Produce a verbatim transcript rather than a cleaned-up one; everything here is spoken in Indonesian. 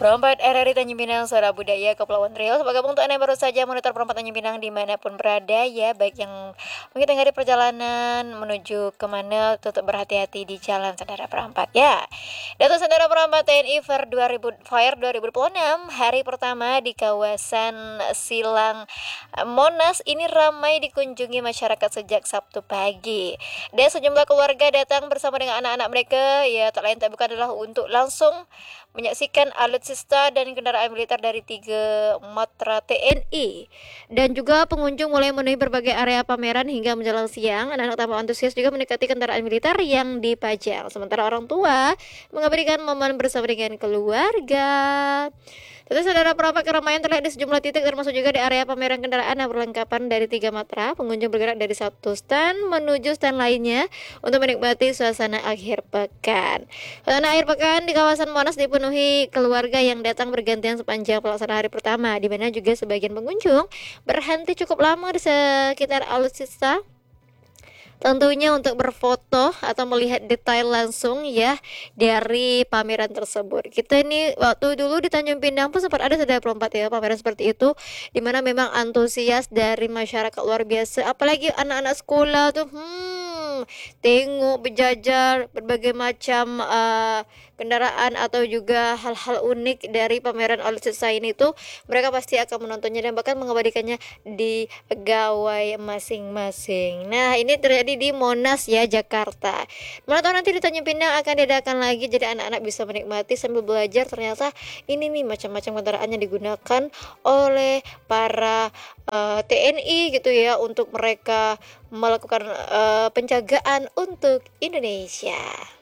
Perompak R R I Tanjung Pinang, Suara Budaya Kepulauan Riau. Bergabung untuk Anda yang baru saja monitor Perompak Tanjung Pinang dimanapun berada ya, baik yang mungkin tengah di perjalanan menuju kemana, tetap berhati-hati di jalan saudara perompak ya. Data saudara perompak T N I Fair dua ribu Fair dua ribu dua puluh enam hari pertama di kawasan Silang Monas ini ramai dikunjungi masyarakat sejak Sabtu pagi. Dan sejumlah keluarga datang bersama dengan anak-anak mereka ya, tak lain tak bukan adalah untuk langsung menyaksikan alutsista dan kendaraan militer dari tiga matra T N I. Dan juga pengunjung mulai memenuhi berbagai area pameran hingga menjelang siang. Anak-anak tampak antusias juga mendekati kendaraan militer yang dipajang. Sementara orang tua mengabadikan momen bersama dengan keluarga. Tentu saudara perompak keramaian terlihat di sejumlah titik, termasuk juga di area pameran kendaraan yang berlengkapan dari tiga matra. Pengunjung bergerak dari satu stand menuju stand lainnya untuk menikmati suasana akhir pekan. Suasana akhir pekan di kawasan Monas dipenuhi keluarga yang datang bergantian sepanjang pelaksanaan hari pertama, di mana juga sebagian pengunjung berhenti cukup lama di sekitar alutsista, tentunya untuk berfoto atau melihat detail langsung ya dari pameran tersebut. Kita ini waktu dulu di Tanjung Pinang pun sempat ada saudara perompak ya pameran seperti itu, dimana memang antusias dari masyarakat luar biasa, apalagi anak-anak sekolah tuh hmm tengok berjajar berbagai macam uh, kendaraan atau juga hal-hal unik dari pameran alutsista ini tuh, mereka pasti akan menontonnya dan bahkan mengabadikannya di gawai masing-masing. Nah, ini terjadi di Monas ya, Jakarta. Mana tahu nanti di Tanjung Pinang akan diadakan lagi, jadi anak-anak bisa menikmati sambil belajar. Ternyata ini nih macam-macam kendaraan yang digunakan oleh para uh, T N I gitu ya, untuk mereka melakukan uh, penjagaan untuk Indonesia.